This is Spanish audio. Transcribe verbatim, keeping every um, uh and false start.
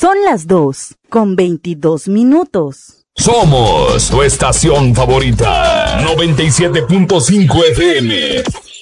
Son las dos con veintidós minutos. Somos tu estación favorita, noventa y siete punto cinco F M.